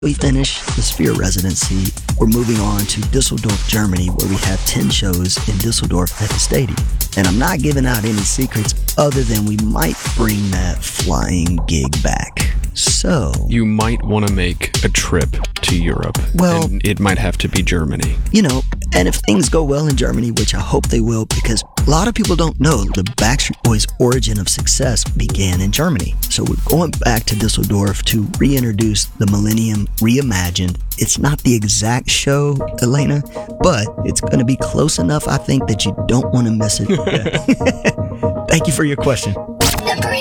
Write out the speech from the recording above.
We finish the Sphere residency. We're moving on to Dusseldorf, Germany, where we have 10 shows in Dusseldorf at the stadium. And I'm not giving out any secrets other than we might bring that flying gig back. So you might want to make a trip to Europe. Well, and it might have to be Germany. You know, and if things go well in Germany, which I hope they will, because a lot of people don't know the Backstreet Boys' origin of success began in Germany. So we're going back to Dusseldorf to reintroduce the Millennium Reimagined. It's not the exact show, Elena, but it's going to be close enough, I think, that you don't want to miss it. Thank you for your question.